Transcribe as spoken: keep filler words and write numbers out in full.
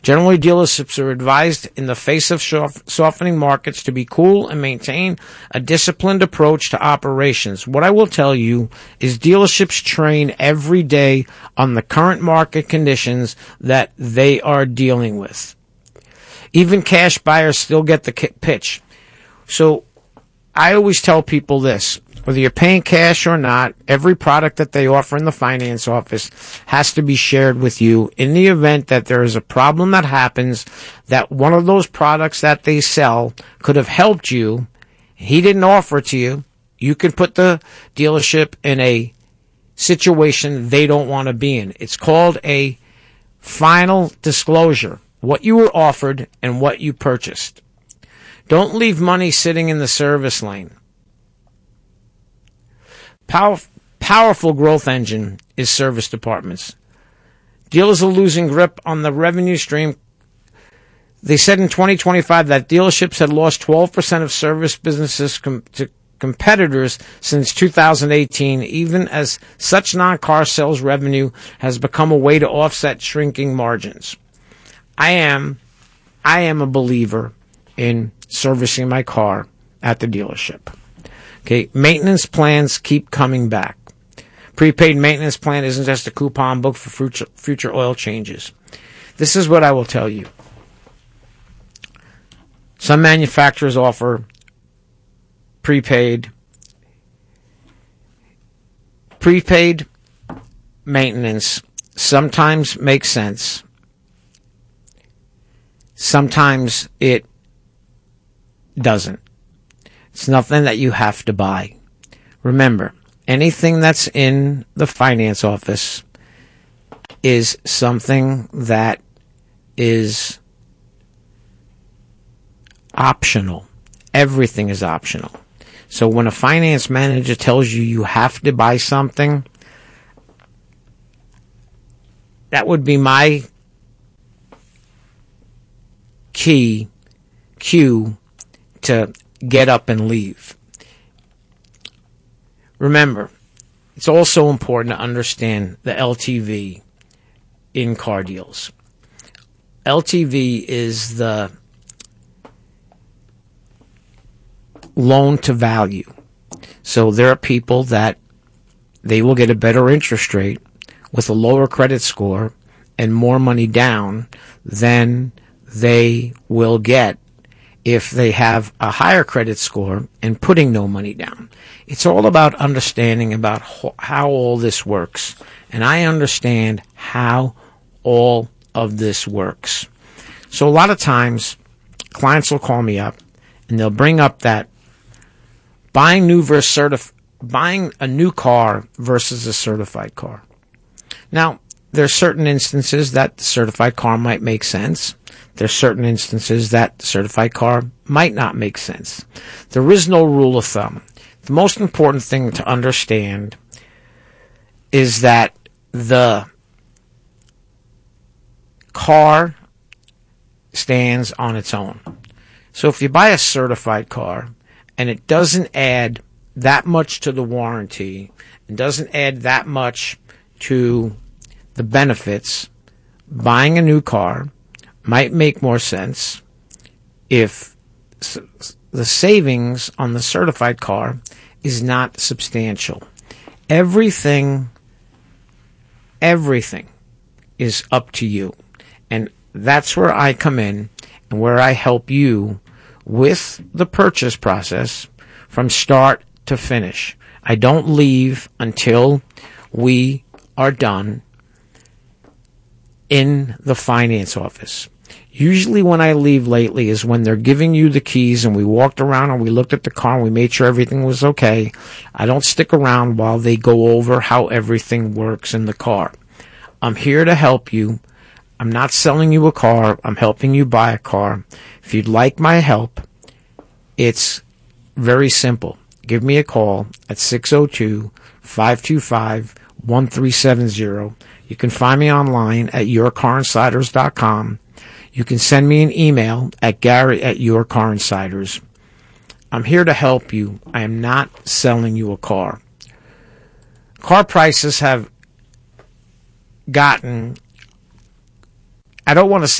Generally, dealerships are advised in the face of softening markets to be cool and maintain a disciplined approach to operations. What I will tell you is dealerships train every day on the current market conditions that they are dealing with. Even cash buyers still get the pitch. So I always tell people this. Whether you're paying cash or not, every product that they offer in the finance office has to be shared with you in the event that there is a problem that happens, that one of those products that they sell could have helped you. He didn't offer it to you. You can put the dealership in a situation they don't want to be in. It's called a final disclosure, what you were offered and what you purchased. Don't leave money sitting in the service lane. Power, powerful growth engine is service departments. Dealers are losing grip on the revenue stream. They said in twenty twenty-five that dealerships had lost twelve percent of service businesses com- to competitors since two thousand eighteen, even as such non-car sales revenue has become a way to offset shrinking margins. I am, I am a believer in servicing my car at the dealership. Okay, maintenance plans keep coming back. Prepaid maintenance plan isn't just a coupon book for future, future oil changes. This is what I will tell you. Some manufacturers offer prepaid prepaid maintenance. Sometimes makes sense. Sometimes it doesn't. It's nothing that you have to buy. Remember, anything that's in the finance office is something that is optional. Everything is optional. So when a finance manager tells you you have to buy something, that would be my key, cue to get up and leave. Remember, it's also important to understand the L T V in car deals. L T V is the loan to value. So there are people that they will get a better interest rate with a lower credit score and more money down than they will get if they have a higher credit score and putting no money down. It's all about understanding about ho- how all this works. And I understand how all of this works. So a lot of times, clients will call me up and they'll bring up that buying new versus certif- buying a new car versus a certified car. Now, there are certain instances that the certified car might make sense. There's certain instances that the certified car might not make sense. There is no rule of thumb. The most important thing to understand is that the car stands on its own. So if you buy a certified car and it doesn't add that much to the warranty, it doesn't add that much to the benefits, buying a new car might make more sense if the savings on the certified car is not substantial. Everything, everything is up to you. And that's where I come in and where I help you with the purchase process from start to finish. I don't leave until we are done in the finance office. Usually when I leave lately is when they're giving you the keys and we walked around and we looked at the car and we made sure everything was okay. I don't stick around while they go over how everything works in the car. I'm here to help you. I'm not selling you a car. I'm helping you buy a car. If you'd like my help, it's very simple. Give me a call at six oh two, five two five, one three seven zero. You can find me online at your car insiders dot com. You can send me an email at Gary at Your Car Insiders. I'm here to help you. I am not selling you a car. Car prices have gotten, I don't want to say